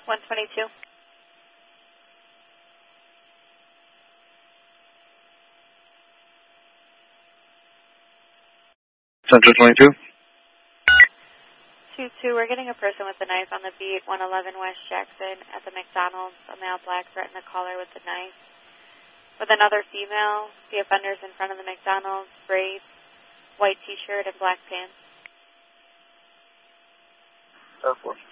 122. Central 22. 22, we're getting a person with a knife on the beat, 111 West Jackson at the McDonald's. A male black threatened the caller with the knife. With another female, the offender's in front of the McDonald's, braids, white t-shirt, and black pants. Air Force.